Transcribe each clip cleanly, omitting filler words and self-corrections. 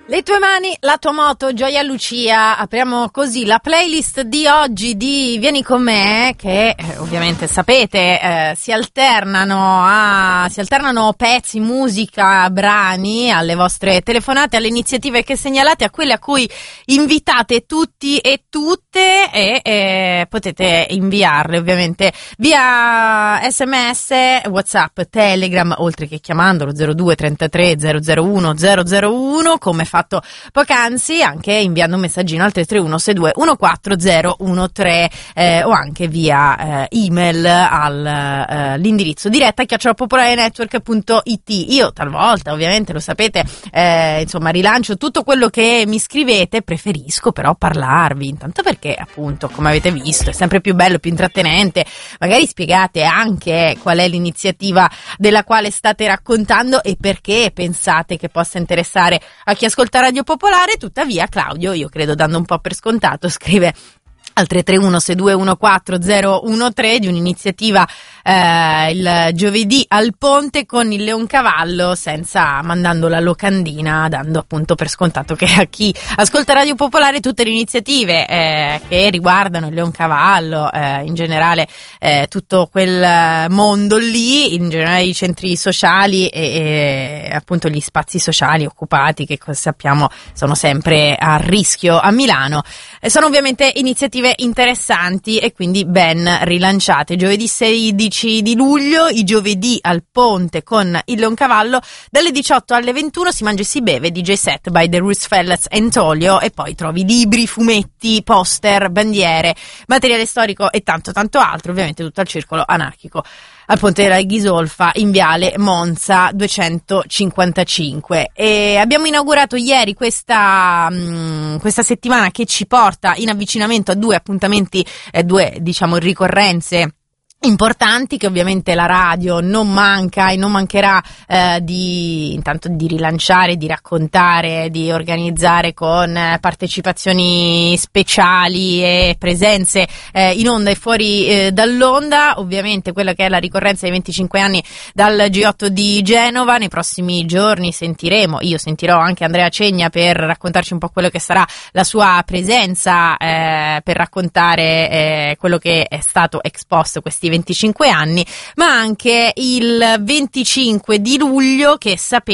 Le tue mani, la tua moto, Gioia Lucia. Apriamo così la playlist di oggi di Vieni con me, che ovviamente sapete si alternano pezzi, musica, brani alle vostre telefonate, alle iniziative che segnalate, a quelle a cui invitate tutti e tutte, e potete inviarle ovviamente via SMS, WhatsApp, Telegram, oltre che chiamandolo 02 33 001 001, come fatto poc'anzi, anche inviando un messaggino al 331 62 14013 o anche via email all'indirizzo diretta @popolarenetwork.it. Io talvolta, ovviamente lo sapete, rilancio tutto quello che mi scrivete, preferisco però parlarvi, intanto perché appunto, come avete visto, è sempre più bello, più intrattenente, magari spiegate anche qual è l'iniziativa della quale state raccontando e perché pensate che possa interessare a chi ascolta Radio Popolare. Tuttavia Claudio, io credo dando un po' per scontato, scrive al 331 6214013 di un'iniziativa il giovedì al Ponte con il Leoncavallo, senza mandando la locandina, dando appunto per scontato che a chi ascolta Radio Popolare tutte le iniziative che riguardano il Leoncavallo, in generale tutto quel mondo lì, in generale i centri sociali e appunto gli spazi sociali occupati, che sappiamo sono sempre a rischio a Milano, sono ovviamente iniziative interessanti e quindi ben rilanciate. Giovedì 16 di luglio, i giovedì al Ponte con il Leoncavallo, dalle 18 alle 21 si mangia e si beve, DJ set by The Roosevelt and Tolio, e poi trovi libri, fumetti, poster, bandiere, materiale storico e tanto altro, ovviamente tutto al circolo anarchico al Ponte della Ghisolfa in viale Monza 255. E abbiamo inaugurato ieri questa settimana che ci porta in avvicinamento a due appuntamenti, ricorrenze importanti, che ovviamente la radio non manca e non mancherà intanto di rilanciare, di raccontare, di organizzare con partecipazioni speciali e presenze in onda e fuori dall'onda. Ovviamente quella che è la ricorrenza dei 25 anni dal G8 di Genova. Nei prossimi giorni io sentirò anche Andrea Cegna per raccontarci un po' quello che sarà la sua presenza per raccontare quello che è stato exposto questi 25 anni, ma anche il 25 di luglio, che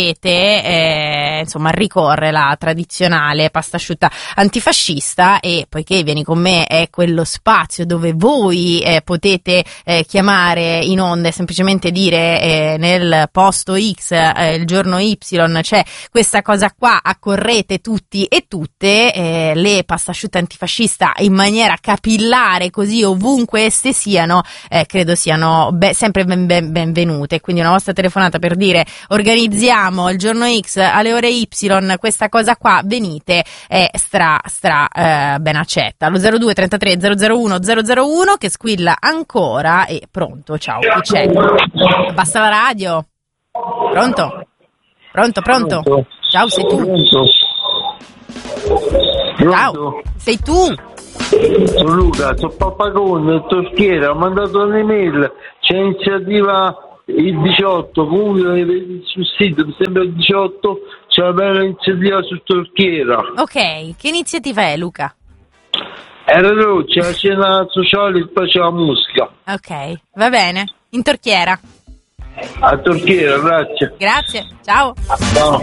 sapete ricorre la tradizionale pasta asciutta antifascista, e poiché Vieni con me è quello spazio dove voi potete chiamare in onda e semplicemente dire nel posto X, il giorno Y c'è questa cosa qua, accorrete tutti e tutte, le pasta asciutta antifascista in maniera capillare, così ovunque esse siano, credo siano sempre benvenute. Quindi una vostra telefonata per dire organizziamo il giorno X alle ore Y questa cosa qua, venite, è stra ben accetta. Lo 02 33 001 001 che squilla ancora. E pronto, ciao, chi c'è? Basta la radio. Pronto? Ciao, sei tu? Ciao, sei tu? Sono Luca, sono Pappagone, Torchiera, ho mandato un'email, c'è iniziativa il 18, comunque sul sito, mi sembra il 18, c'è una bella iniziativa su Torchiera. Ok, che iniziativa è, Luca? C'è la cena sociale e poi c'è la musica. Ok, va bene, in Torchiera. A Torchiera, Grazie, ciao. Ciao.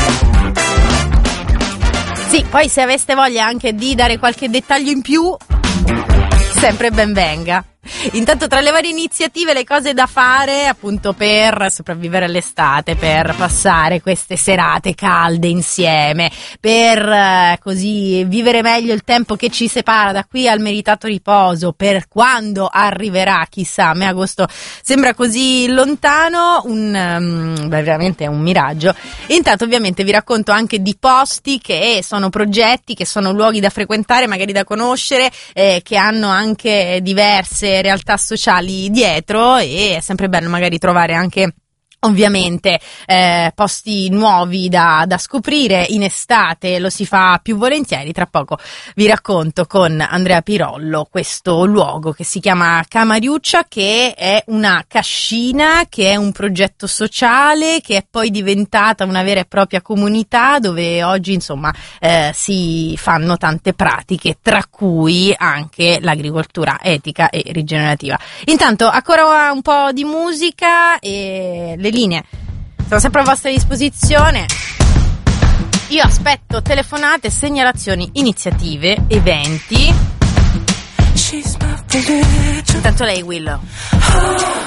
Sì, poi se aveste voglia anche di dare qualche dettaglio in più, sempre ben venga. Intanto, tra le varie iniziative, le cose da fare appunto per sopravvivere all'estate, per passare queste serate calde insieme, per così vivere meglio il tempo che ci separa da qui al meritato riposo, per quando arriverà, chissà, a me agosto sembra così lontano, veramente è un miraggio. Intanto ovviamente vi racconto anche di posti che sono progetti, che sono luoghi da frequentare, magari da conoscere, che hanno anche diverse realtà sociali dietro, e è sempre bello magari trovare anche Ovviamente posti nuovi da scoprire in estate lo si fa più volentieri. Tra poco vi racconto con Andrea Pirollo questo luogo che si chiama Camariuccia, che è una cascina, che è un progetto sociale, che è poi diventata una vera e propria comunità dove oggi insomma si fanno tante pratiche, tra cui anche l'agricoltura etica e rigenerativa. Intanto ancora un po' di musica e le linee sono sempre a vostra disposizione. Io aspetto telefonate, segnalazioni, iniziative, eventi. Intanto lei, Willow.